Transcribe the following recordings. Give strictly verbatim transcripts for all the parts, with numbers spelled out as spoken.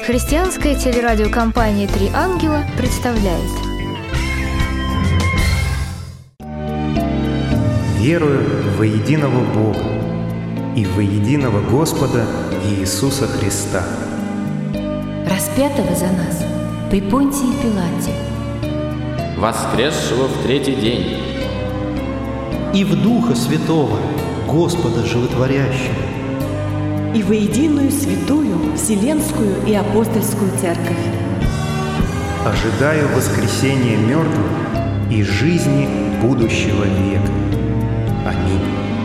Христианская телерадиокомпания «Три ангела» представляет. Верую во единого Бога и во единого Господа Иисуса Христа, распятого за нас при Понтии Пилате, воскресшего в третий день, и в Духа Святого, Господа Животворящего, и во единую святую Вселенскую и Апостольскую Церковь. ожидаю воскресения мертвых и жизни будущего века. Аминь.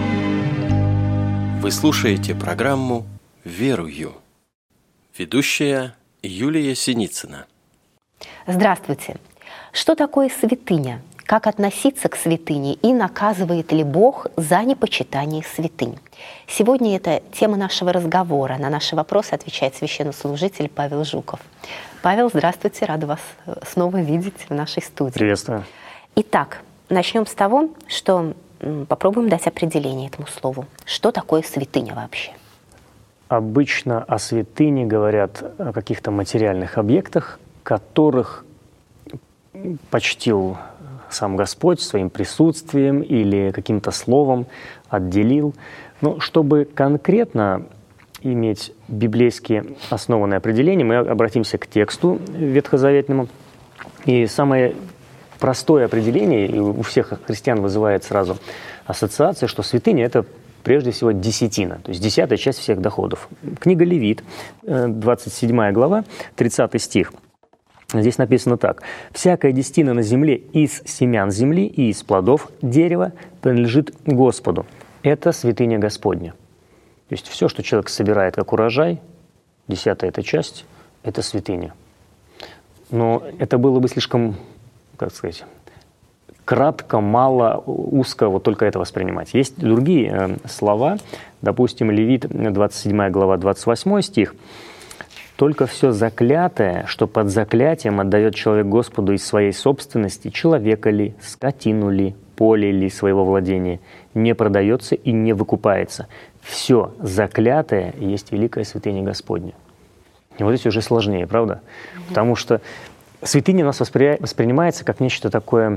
Вы слушаете программу «Верую». Ведущая Юлия Синицына. Здравствуйте. Что такое святыня? Как относиться к святыне и наказывает ли Бог за непочитание святынь? Сегодня это тема нашего разговора. На наши вопросы отвечает священнослужитель Павел Жуков. Павел, здравствуйте, рада вас снова видеть в нашей студии. Приветствую. Итак, начнем с того, что попробуем дать определение этому слову. Что такое святыня вообще? Обычно о святыне говорят о каких-то материальных объектах, которых почтил сам Господь своим присутствием или каким-то словом отделил. Но чтобы конкретно иметь библейски основанное определение, мы обратимся к тексту ветхозаветному. И самое простое определение, и у всех христиан вызывает сразу ассоциация, что святыня – это прежде всего десятина, то есть десятая часть всех доходов. Книга Левит, двадцать седьмая глава, тридцатый стих. Здесь написано так. «Всякая десятина на земле из семян земли и из плодов дерева принадлежит Господу. Это святыня Господня». То есть все, что человек собирает как урожай, десятая эта часть, это святыня. Но это было бы слишком, как сказать, кратко, мало, узко вот только это воспринимать. Есть другие э, слова, допустим, Левит, двадцать седьмая глава, двадцать восьмой стих. «Только все заклятое, что под заклятием отдает человек Господу из своей собственности, человека ли, скотину ли, поле ли своего владения, не продается и не выкупается. Все заклятое есть великая святыня Господня». И вот здесь уже сложнее, правда? Mm-hmm. Потому что святыня у нас воспри... воспринимается как нечто такое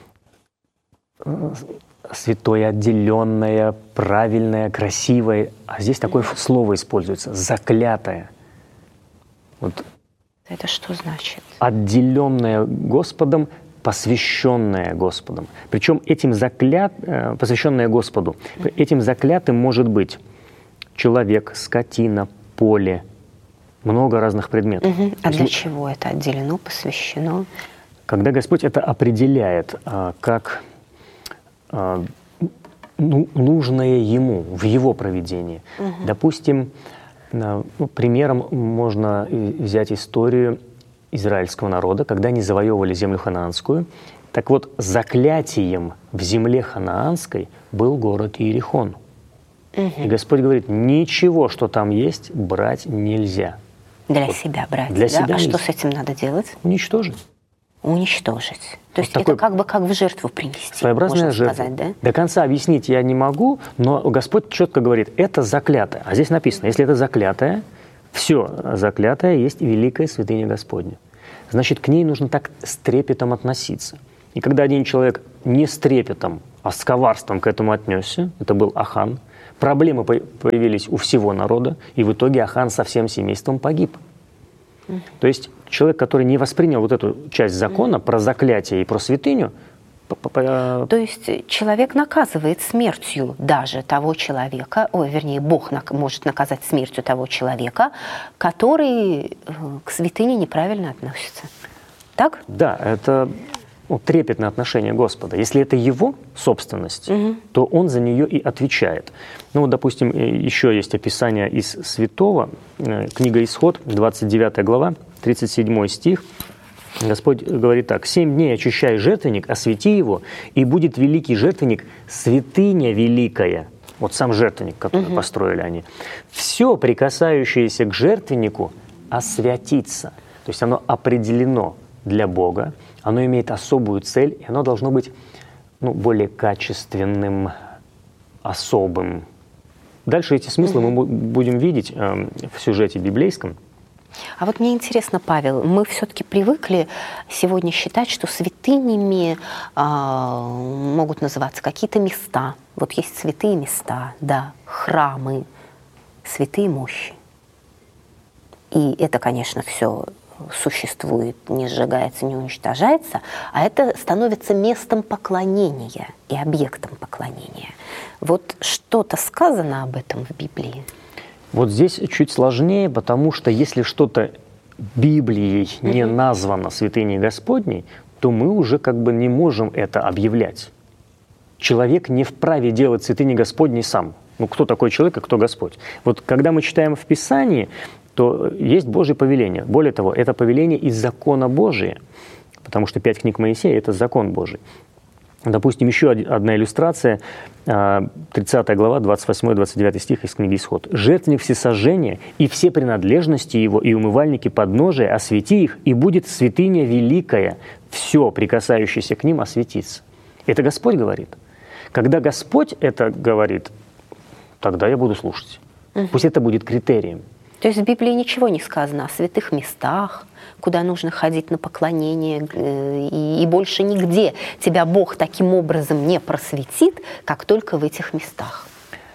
святое, отделенное, правильное, красивое. А здесь такое mm-hmm. слово используется – заклятое. Вот. Это что значит? Отделенное Господом, посвященное Господом. Причем этим заклят, посвященное Господу, mm-hmm. этим заклятым может быть человек, скотина, поле, много разных предметов. Mm-hmm. А для чего это отделено, посвящено? Когда Господь это определяет как нужное Ему, в Его провидении. Mm-hmm. Допустим, Ну, примером можно взять историю израильского народа, когда они завоевывали землю ханаанскую. Так вот, заклятием в земле ханаанской был город Иерихон. Угу. И Господь говорит, ничего, что там есть, брать нельзя. Для вот. себя брать, Для да? себя А нельзя. что с этим надо делать? Уничтожить. Уничтожить. То вот есть это как бы как в жертву принести, своеобразная можно жертва. сказать, да? До конца объяснить я не могу, но Господь четко говорит, это заклятое. А здесь написано, если это заклятое, все заклятое есть великая святыня Господня. Значит, к ней нужно так с трепетом относиться. И когда один человек не с трепетом, а с коварством к этому отнесся, это был Ахан, проблемы появились у всего народа, и в итоге Ахан со всем семейством погиб. Mm-hmm. То есть человек, который не воспринял вот эту часть закона mm-hmm. про заклятие и про святыню, то есть человек наказывает смертью даже того человека, ой, вернее, Бог может наказать смертью того человека, который к святыне неправильно относится. Так? Да, это ну, трепетное отношение Господа. Если это Его собственность, угу. то Он за нее и отвечает. Ну вот, допустим, еще есть описание из Святого, книга Исход, двадцать девятая глава, тридцать седьмой стих. Господь говорит так: «Семь дней очищай жертвенник, освети его, и будет великий жертвенник, святыня великая». Вот сам жертвенник, который угу. построили они. «Все, прикасающееся к жертвеннику, освятится». То есть оно определено для Бога, оно имеет особую цель, и оно должно быть ну, более качественным, особым. Дальше эти смыслы угу. мы будем видеть э, в сюжете библейском. А вот мне интересно, Павел, мы все-таки привыкли сегодня считать, что святынями а, могут называться какие-то места. Вот есть святые места, да, храмы, святые мощи. И это, конечно, все существует, не сжигается, не уничтожается, а это становится местом поклонения и объектом поклонения. Вот что-то сказано об этом в Библии? Вот здесь чуть сложнее, потому что если что-то Библией не названо святыней Господней, то мы уже как бы не можем это объявлять. Человек не вправе делать святыни Господней сам. Ну, кто такой человек, а кто Господь? Вот когда мы читаем в Писании, то есть Божье повеление. Более того, это повеление из закона Божия, потому что пять книг Моисея – это закон Божий. Допустим, еще одна иллюстрация, тридцатая глава, двадцать восьмой двадцать девятый стих из книги Исход. «Жертвенник всесожжения и все принадлежности его, и умывальники подножия, освети их, и будет святыня великая, все, прикасающееся к ним, осветится». Это Господь говорит. Когда Господь это говорит, тогда я буду слушать. Угу. Пусть это будет критерием. То есть в Библии ничего не сказано о святых местах, куда нужно ходить на поклонение, и, и больше нигде тебя Бог таким образом не просветит, как только в этих местах.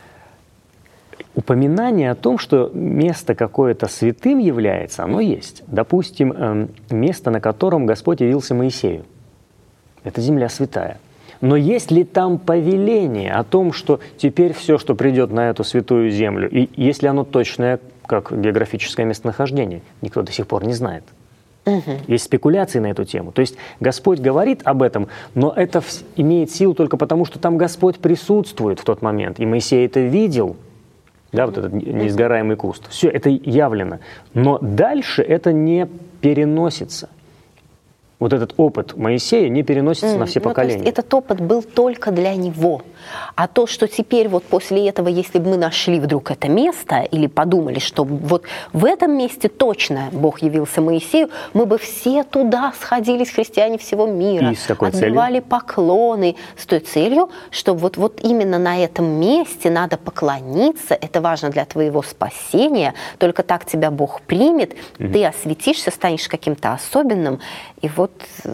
Упоминание о том, что место какое-то святым является, оно есть. Допустим, место, на котором Господь явился Моисею. Это земля святая. Но есть ли там повеление о том, что теперь все, что придет на эту святую землю, и если оно точное, как географическое местонахождение, никто до сих пор не знает. Угу. Есть спекуляции на эту тему. То есть Господь говорит об этом, но это имеет силу только потому, что там Господь присутствует в тот момент, и Моисей это видел, да, вот этот неизгораемый куст. Все, это явлено. Но дальше это не переносится. Вот этот опыт Моисея не переносится mm, на все ну, поколения. То есть этот опыт был только для него. А то, что теперь вот после этого, если бы мы нашли вдруг это место или подумали, что вот в этом месте точно Бог явился Моисею, мы бы все туда сходились, христиане всего мира, и с какой отбивали целью? Поклоны с той целью, что вот, вот именно на этом месте надо поклониться, это важно для твоего спасения, только так тебя Бог примет, mm-hmm. ты осветишься, станешь каким-то особенным, и вот...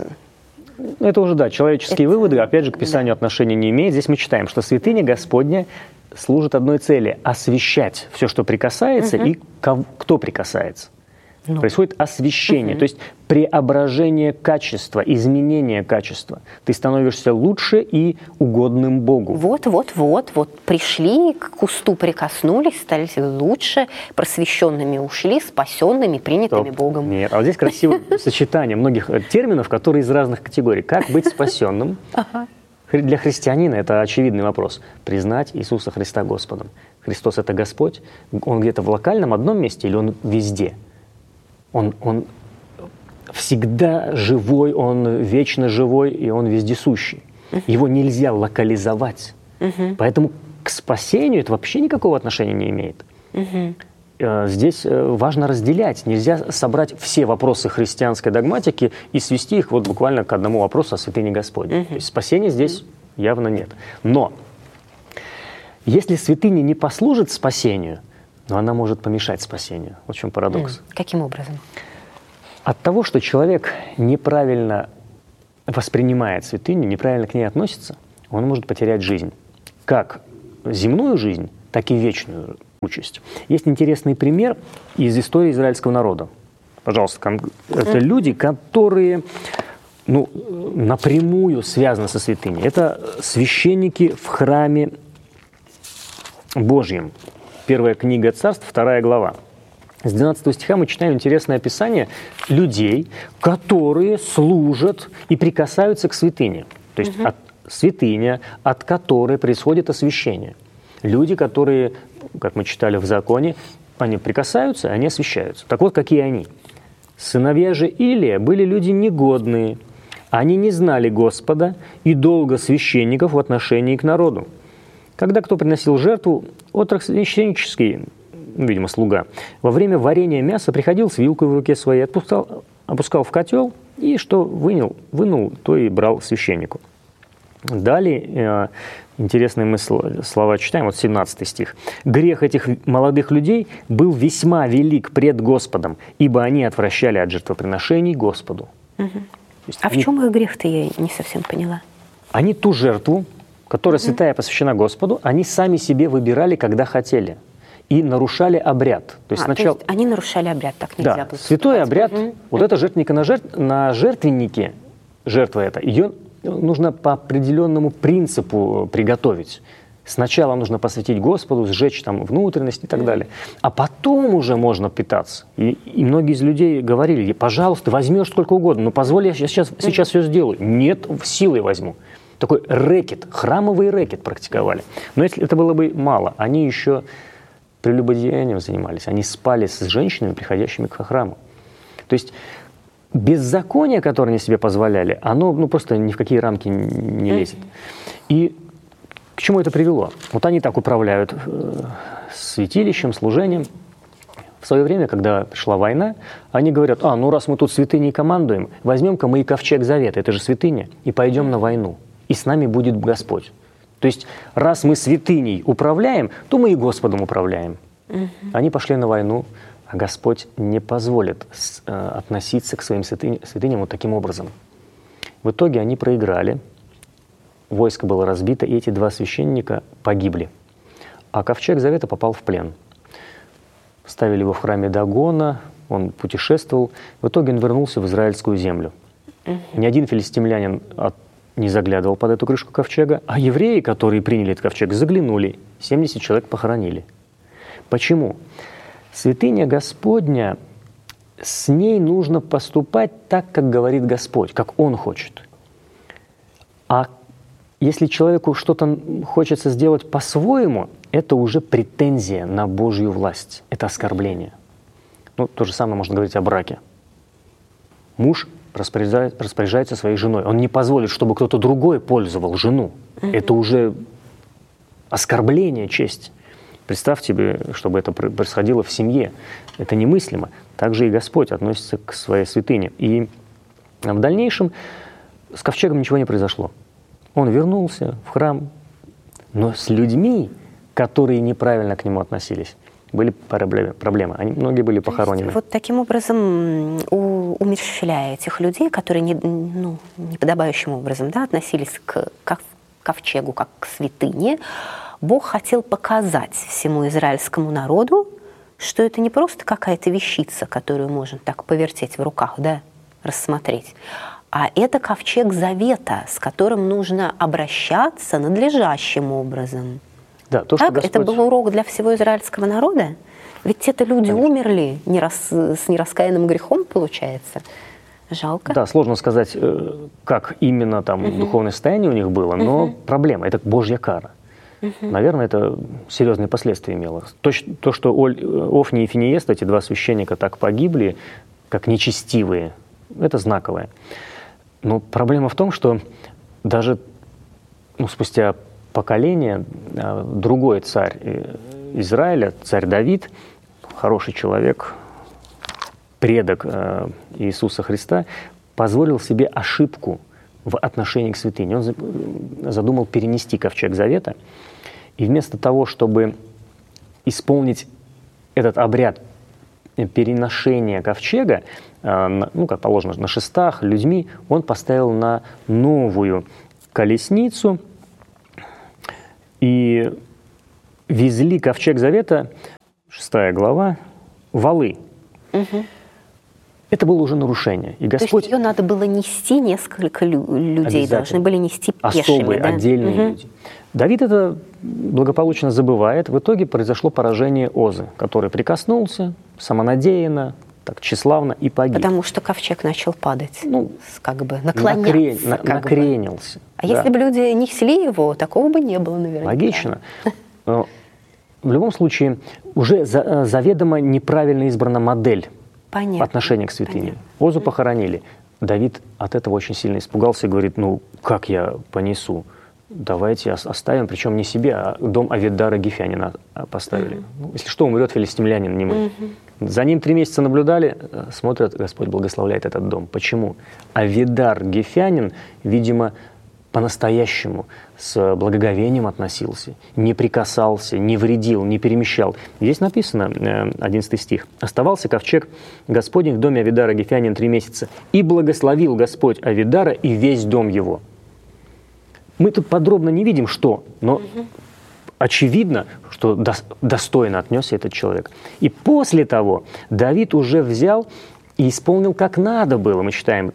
Это уже, да, человеческие это... выводы, опять же, к Писанию да. отношения не имеет. Здесь мы читаем, что святыня Господня служит одной цели – освящать все, что прикасается, угу. и кто прикасается. Ну. Происходит освящение, угу. то есть преображение качества, изменение качества. Ты становишься лучше и угодным Богу. Вот, вот, вот, вот. Пришли, к кусту прикоснулись, стали лучше, просвященными ушли, спасенными, принятыми Стоп. Богом. Нет, а вот здесь красивое сочетание многих терминов, которые из разных категорий. Как быть спасенным? Для христианина это очевидный вопрос. Признать Иисуса Христа Господом. Христос – это Господь. Он где-то в локальном одном месте или Он везде? Он, он всегда живой, он вечно живой, и он вездесущий. Uh-huh. Его нельзя локализовать. Uh-huh. Поэтому к спасению это вообще никакого отношения не имеет. Uh-huh. Здесь важно разделять. Нельзя собрать все вопросы христианской догматики и свести их вот буквально к одному вопросу о святыне Господней. Uh-huh. То есть спасения здесь uh-huh. явно нет. Но если святыня не послужит спасению, но она может помешать спасению. Вот в чем парадокс. Mm. Каким образом? От того, что человек неправильно воспринимает святыню, неправильно к ней относится, он может потерять жизнь. Как земную жизнь, так и вечную участь. Есть интересный пример из истории израильского народа. Пожалуйста, mm. это люди, которые ну, напрямую связаны со святыней. Это священники в храме Божьем. Первая книга Царств, вторая глава. С двенадцатого стиха мы читаем интересное описание людей, которые служат и прикасаются к святыне. То есть угу. от, святыня, от которой происходит освящение. Люди, которые, как мы читали в законе, они прикасаются, они освящаются. Так вот, какие они? Сыновья же Илия были люди негодные. Они не знали Господа и долга священников в отношении к народу. Когда кто приносил жертву, отрок священнический, видимо, слуга, во время варения мяса приходил с вилкой в руке своей, отпускал, опускал в котел, и что вынул, вынул, то и брал священнику. Далее, Интересные мы слова читаем, вот семнадцатый стих. «Грех этих молодых людей был весьма велик пред Господом, ибо они отвращали от жертвоприношений Господу». Угу. А они, в чем их грех-то, я не совсем поняла? Они ту жертву, которая угу. святая посвящена Господу, они сами себе выбирали, когда хотели. И нарушали обряд. То есть, а, сначала... то есть они нарушали обряд, так нельзя да, было. Святой обряд, угу. вот угу. эта жертвенника на, жертв... на жертвеннике, жертва эта, ее нужно по определенному принципу приготовить. Сначала нужно посвятить Господу, сжечь там внутренность и так далее. А потом уже можно питаться. И, и многие из людей говорили: пожалуйста, возьмешь сколько угодно, но позволь, я сейчас, сейчас все сделаю. Нет, силой возьму. Такой рэкет, храмовый рэкет практиковали. Но если это было бы мало, они еще прелюбодеянием занимались. Они спали с женщинами, приходящими к храму. То есть беззаконие, которое они себе позволяли, оно ну, просто ни в какие рамки не лезет. И к чему это привело? Вот они так управляют э, святилищем, служением. В свое время, когда пришла война, они говорят: а, ну раз мы тут святыней командуем, возьмем-ка мы и ковчег завета, это же святыня, и пойдем на войну, и с нами будет Господь. То есть, раз мы святыней управляем, то мы и Господом управляем. Угу. Они пошли на войну, а Господь не позволит с, э, относиться к своим святынь, святыням вот таким образом. В итоге они проиграли, войско было разбито, и эти два священника погибли. А ковчег завета попал в плен. Ставили его в храме Дагона, он путешествовал. В итоге он вернулся в израильскую землю. Угу. Ни один филистимлянин от не заглядывал под эту крышку ковчега, а евреи, которые приняли этот ковчег, заглянули. семьдесят человек похоронили. Почему? Святыня Господня, с ней нужно поступать так, как говорит Господь, как Он хочет. А если человеку что-то хочется сделать по-своему, это уже претензия на Божью власть, это оскорбление. Ну, то же самое можно говорить о браке. Муж распоряжается, распоряжается своей женой. Он не позволит, чтобы кто-то другой пользовал жену. Mm-hmm. Это уже оскорбление чести. Представь себе, чтобы это происходило в семье. Это немыслимо. Также и Господь относится к своей святыне. И в дальнейшем с ковчегом ничего не произошло. Он вернулся в храм, но с людьми, которые неправильно к нему относились, были проблемы. Они, многие были похоронены. Вот таким образом, у, умерщвляя этих людей, которые не, ну, неподобающим образом да, относились к, к ковчегу как к святыне, Бог хотел показать всему израильскому народу, что это не просто какая-то вещица, которую можно так повертеть в руках, да, рассмотреть, а это ковчег завета, с которым нужно обращаться надлежащим образом. Да, то, так, что Господь... это был урок для всего израильского народа? Ведь это люди Конечно. умерли не рас... с нераскаянным грехом, получается. Жалко. Да, сложно сказать, как именно там угу. духовное состояние у них было, но угу. проблема – это Божья кара. Угу. Наверное, это серьезные последствия имело. То, то что Офни и Финиест, эти два священника, так погибли, как нечестивые, это знаковое. Но проблема в том, что даже ну, спустя поколение другой царь Израиля, царь Давид, хороший человек, предок Иисуса Христа, позволил себе ошибку в отношении к святыне. Он задумал перенести ковчег завета, и вместо того, чтобы исполнить этот обряд переношения ковчега, ну, как положено, на шестах, людьми, он поставил на новую колесницу и везли ковчег завета, шестая глава, валы. Угу. Это было уже нарушение. И Господь... То есть ее надо было нести, несколько людей должны были нести пешими. Особые, да? отдельные угу. люди. Давид это благополучно забывает. В итоге произошло поражение Озы, который прикоснулся самонадеянно, так тщеславно и погиб. Потому что ковчег начал падать, ну, как бы наклоняться. Накрен, на, как накренился. Бы. А да. если бы люди несли его, такого бы не было, наверное. Логично. Но в любом случае, уже за, заведомо неправильно избрана модель Понятно. отношения к святыне. Понятно. Озу похоронили. Давид от этого очень сильно испугался и говорит: ну, как я понесу? Давайте оставим, причем не себе, а дом Авидара Гефянина поставили. Uh-huh. Ну, если что, умрет филистимлянин, не мы. Uh-huh. За ним три месяца наблюдали, смотрят, Господь благословляет этот дом. Почему? Авидар Гефянин, видимо, по-настоящему с благоговением относился, не прикасался, не вредил, не перемещал. Здесь написано, одиннадцатый стих, «Оставался ковчег Господень в доме Авидара Гефянин три месяца, и благословил Господь Авидара и весь дом его». Мы тут подробно не видим, что, но очевидно, что достойно отнесся этот человек. И после того Давид уже взял и исполнил как надо было. Мы читаем,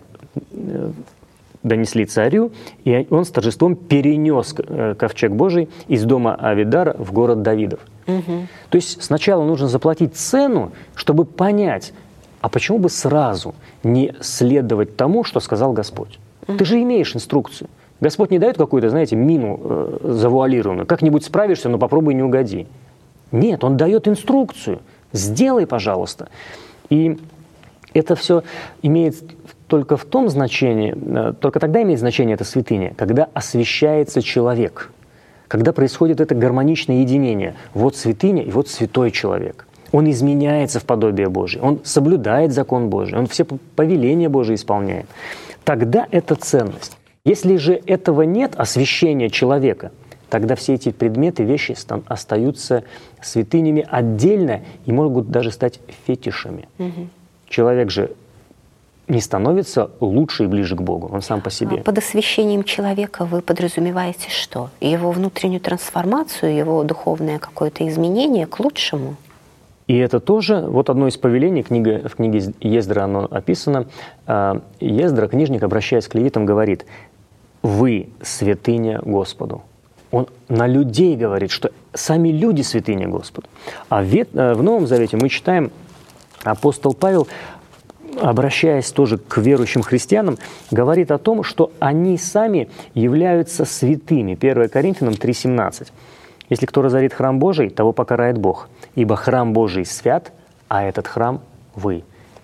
донесли царю, и он с торжеством перенес ковчег Божий из дома Авидара в город Давидов. Угу. То есть сначала нужно заплатить цену, чтобы понять, а почему бы сразу не следовать тому, что сказал Господь? Угу. Ты же имеешь инструкцию. Господь не дает какую-то, знаете, мину э, завуалированную. Как-нибудь справишься, но попробуй не угоди. Нет, Он дает инструкцию. Сделай, пожалуйста. И это все имеет только в том значении, э, только тогда имеет значение эта святыня, когда освящается человек, когда происходит это гармоничное единение. Вот святыня и вот святой человек. Он изменяется в подобие Божие, он соблюдает закон Божий, он все повеления Божии исполняет. Тогда это ценность. Если же этого нет, освящения человека, тогда все эти предметы, вещи остаются святынями отдельно и могут даже стать фетишами. Угу. Человек же не становится лучше и ближе к Богу, он сам по себе. Под освящением человека вы подразумеваете что? Его внутреннюю трансформацию, его духовное какое-то изменение к лучшему? И это тоже, вот одно из повелений, книга, в книге Ездра оно описано. Ездра, книжник, обращаясь к левитам, говорит: «Вы святыня Господу». Он на людей говорит, что сами люди святыня Господу. А в Новом Завете мы читаем, апостол Павел, обращаясь тоже к верующим христианам, говорит о том, что они сами являются святыми. первое Коринфянам три семнадцать. «Если кто разорит храм Божий, того покарает Бог, ибо храм Божий свят, а этот храм вы».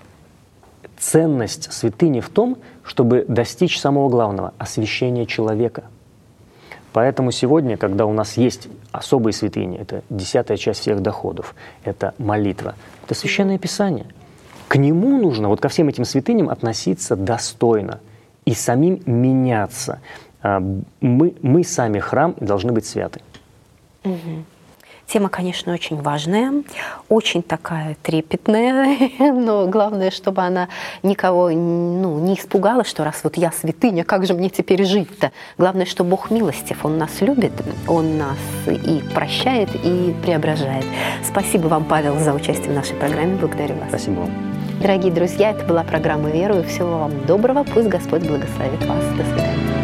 Ценность святыни в том, чтобы достичь самого главного – освящения человека. Поэтому сегодня, когда у нас есть особые святыни, это десятая часть всех доходов, это молитва, это Священное Писание. К нему нужно, вот ко всем этим святыням, относиться достойно и самим меняться. Мы, мы сами храм и должны быть святы. Угу. Тема, конечно, очень важная, очень такая трепетная, но главное, чтобы она никого ну, не испугала, что раз вот я святыня, как же мне теперь жить-то? Главное, что Бог милостив, Он нас любит, Он нас и прощает, и преображает. Спасибо вам, Павел, за участие в нашей программе. Благодарю вас. Спасибо вам. Дорогие друзья, это была программа «Верую». Всего вам доброго. Пусть Господь благословит вас. До свидания.